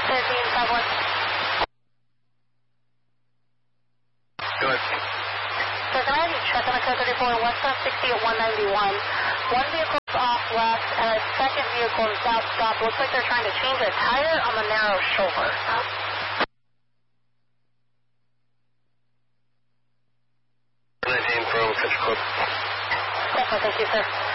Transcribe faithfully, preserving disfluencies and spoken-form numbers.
thirteen five one. Go ahead. So can I have you check on the code thirty-four westbound sixty at one ninety-one? One vehicle is off left and a second vehicle is out stop. Looks like they're trying to change a tire on the narrow shoulder. nineteen from Country Club. Definitely, thank you, sir.